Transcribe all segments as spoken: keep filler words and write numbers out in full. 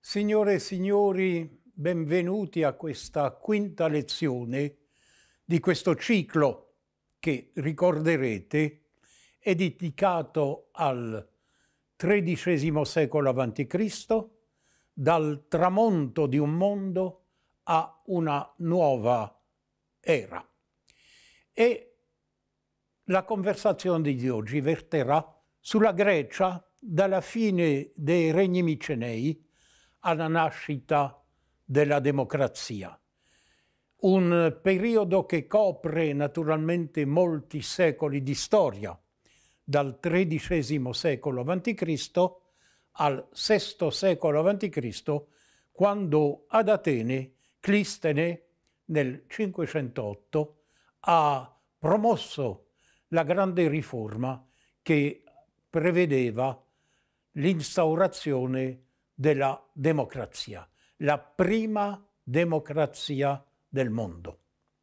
Signore e signori, benvenuti a questa quinta lezione di questo ciclo che, ricorderete, è dedicato al tredicesimo secolo avanti Cristo, dal tramonto di un mondo a una nuova era. E la conversazione di oggi verterà sulla Grecia dalla fine dei regni micenei alla nascita della democrazia. Un periodo che copre naturalmente molti secoli di storia, dal tredicesimo secolo avanti Cristo al sesto secolo avanti Cristo, quando ad Atene Clistene nel cinquecentootto ha promosso la grande riforma che prevedeva l'instaurazione della democrazia, la prima democrazia del mondo.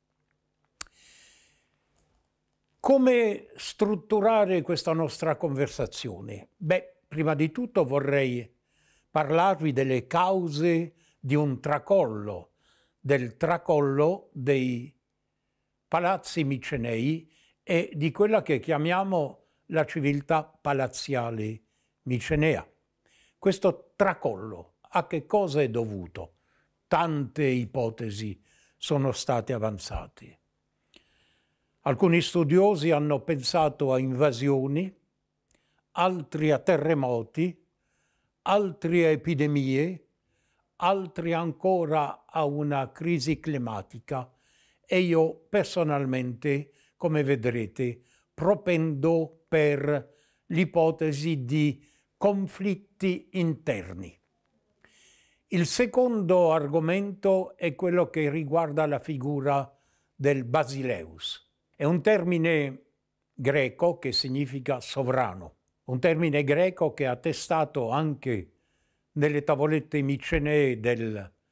Come strutturare questa nostra conversazione? Beh, prima di tutto vorrei parlarvi delle cause di un tracollo, del tracollo dei palazzi micenei e di quella che chiamiamo la civiltà palaziale micenea. Questo tracollo a che cosa è dovuto? Tante ipotesi sono state avanzate. Alcuni studiosi hanno pensato a invasioni, altri a terremoti, altri a epidemie, altri ancora a una crisi climatica e io personalmente, come vedrete, propendo per l'ipotesi di conflitti interni. Il secondo argomento è quello che riguarda la figura del Basileus. È un termine greco che significa sovrano, un termine greco che è attestato anche nelle tavolette micenee del